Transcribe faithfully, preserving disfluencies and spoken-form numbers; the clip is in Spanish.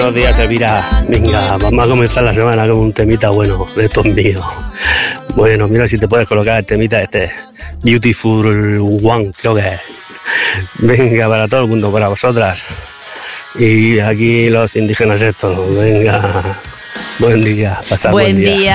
Buenos días, Elvira. Venga, vamos a comenzar la semana con un temita bueno de estos míos. Bueno, mira si te puedes colocar el temita este. Beautiful One, creo que es. Venga, para todo el mundo, para vosotras. Y aquí los indígenas estos. Venga, buen día, pasad buen, buen día. día.